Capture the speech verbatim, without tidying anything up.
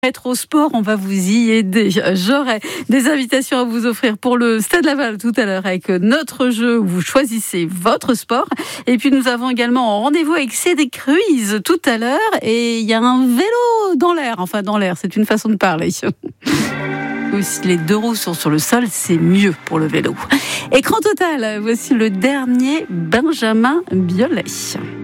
Rétro sport, on va vous y aider. J'aurai des invitations à vous offrir pour le Stade Laval tout à l'heure avec notre jeu où vous choisissez votre sport. Et puis nous avons également un rendez-vous avec C D Cruise tout à l'heure. Et il y a un vélo dans l'air. Enfin dans l'air, c'est une façon de parler. Si les deux roues sont sur le sol, c'est mieux pour le vélo. Écran total, voici le dernier Benjamin Biolay.